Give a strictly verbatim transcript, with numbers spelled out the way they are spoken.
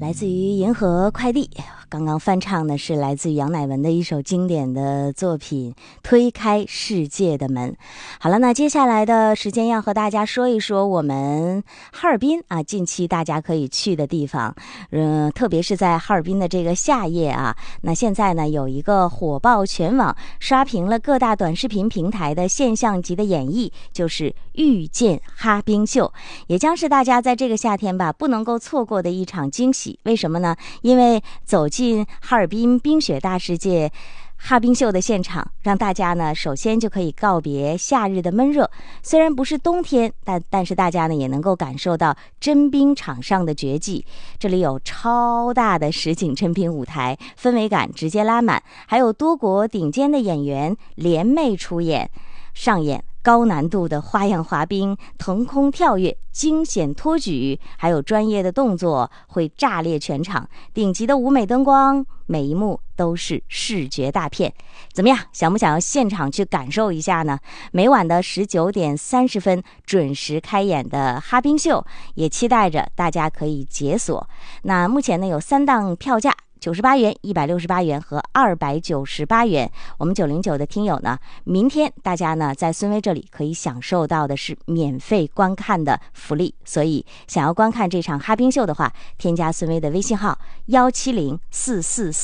来自于银河快递，刚刚翻唱的是来自于杨乃文的一首经典的作品《推开世界的门》。好了，那接下来的时间要和大家说一说我们哈尔滨啊，近期大家可以去的地方，嗯、呃，特别是在哈尔滨的这个夏夜啊，那现在呢有一个火爆全网、刷屏了各大短视频平台的现象级的演绎，就是遇见哈冰秀，也将是大家在这个夏天吧不能够错过的一场惊喜。为什么呢？因为走进哈尔滨冰雪大世界哈冰秀的现场，让大家呢首先就可以告别夏日的闷热，虽然不是冬天，但但是大家呢也能够感受到真冰场上的绝技。这里有超大的实景真冰舞台，氛围感直接拉满，还有多国顶尖的演员联袂出演，上演高难度的花样滑冰、腾空跳跃、惊险托举，还有专业的动作会炸裂全场，顶级的舞美灯光，每一幕都是视觉大片。怎么样，想不想要现场去感受一下呢？每晚的十九点三十分准时开演的哈冰秀，也期待着大家可以解锁。那目前呢有三档票价，九十八元、一百六十八元和二百九十八元。我们九零九的听友呢，明天大家呢在孙威这里可以享受到的是免费观看的福利，所以想要观看这场哈冰秀的话，添加孙威的微信号幺七零四四四